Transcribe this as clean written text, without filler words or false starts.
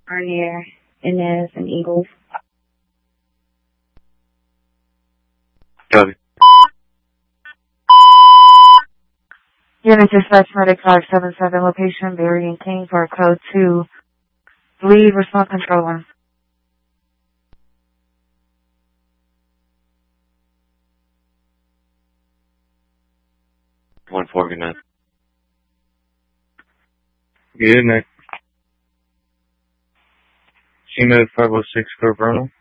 Arnier, Inez, and Eagles. Copy. Unit Dispatch Medic 577, location Berry and King for code 2. Lead response controller. 1-4, good night. Good night. CMed 506 for Vernal.